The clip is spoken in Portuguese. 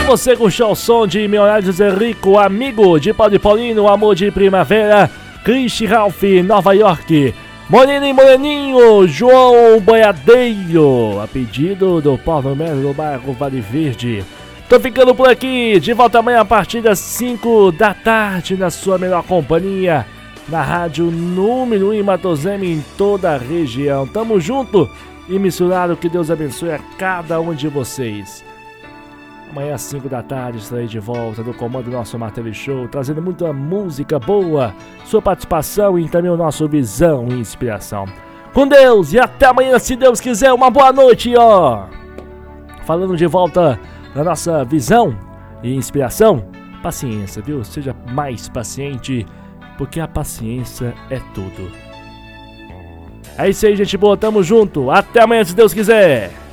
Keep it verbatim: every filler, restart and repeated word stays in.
você curtiu o som de Milionário José Rico, Amigo de Paulo e Paulino, Amor de Primavera, Christy Ralph, Nova York, Moreno e Moreninho, João Boiadeiro, a pedido do Paulo Melo do bairro Vale Verde. Tô ficando por aqui, de volta amanhã a partir das cinco da tarde na sua melhor companhia, na rádio número um em Matoseme, em toda a região. Tamo junto e misturado, que Deus abençoe a cada um de vocês. Amanhã às cinco da tarde estarei de volta no comando do nosso Martelli Show, trazendo muita música boa, sua participação e também o nosso Visão e Inspiração. Com Deus e até amanhã, se Deus quiser. Uma boa noite, ó! Falando de volta na nossa Visão e Inspiração, paciência, viu? Seja mais paciente, porque a paciência é tudo. É isso aí, gente boa, tamo junto. Até amanhã, se Deus quiser.